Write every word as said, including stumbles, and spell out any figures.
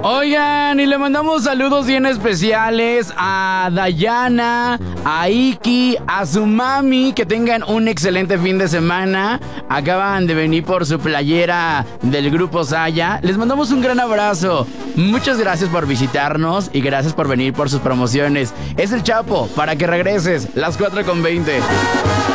Oigan, y le mandamos saludos bien especiales a Dayana, a Iki, a su mami. Que tengan un excelente fin de semana. Acaban de venir por su playera del Grupo Saya. Les mandamos un gran abrazo. Muchas gracias por visitarnos y gracias por venir por sus promociones. Es el Chapo, para que regreses, las cuatro con veinte.